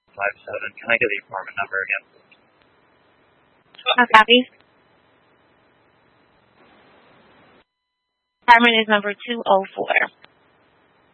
Can I get the apartment number again? A copy. Apartment is number 204.